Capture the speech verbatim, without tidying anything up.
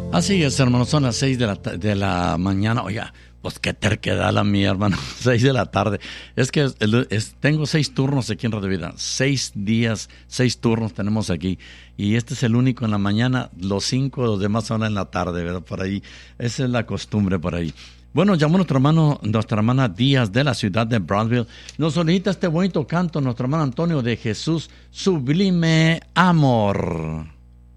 Así es, hermano, son las seis de la, de la mañana. Oiga, pues qué terquedad la mía, hermano. Seis de la tarde. Es que es, es, tengo seis turnos aquí en Radio Vida. Seis días, seis turnos tenemos aquí. Y este es el único en la mañana. Los cinco, los demás son en la tarde, ¿verdad? Por ahí. Esa es la costumbre por ahí. Bueno, llamó nuestro hermano, nuestra hermana Díaz de la ciudad de Brownsville. Nos solicita este bonito canto, nuestro hermano Antonio, de Jesús, Sublime Amor.